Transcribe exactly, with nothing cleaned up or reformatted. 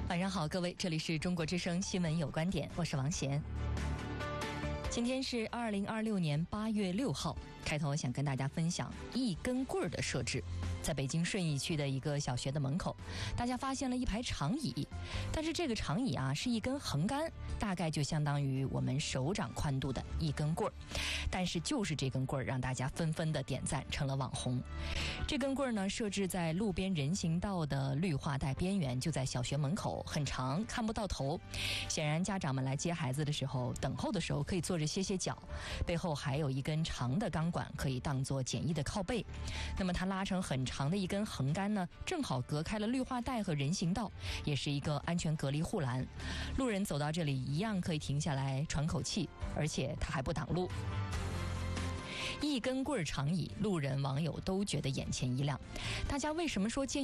晚上好，各位，这里是中国之声新闻有观点，我是王贤。今天是二零二六年八月六号，开头想跟大家分享一根棍儿的设置。在北京顺义区的一个小学的门口，大家发现了一排长椅，但是这个长椅啊是一根横杆，大概就相当于我们手掌宽度的一根棍儿。但是就是这根棍儿让大家纷纷的点赞，成了网红。这根棍儿呢设置在路边人行道的绿化带边缘，就在小学门口，很长，看不到头。显然家长们来接孩子的时候，等候的时候可以坐着歇歇脚，背后还有一根长的钢管可以当作简易的靠背。那么它拉成很长的一根横杆呢，正好隔开了绿化带和人行道，也是一个安全隔离护栏。路人走到这里一样可以停下来喘口气，而且它还不挡路。一根棍儿长椅，路人网友都觉得眼前一亮。大家为什么说建议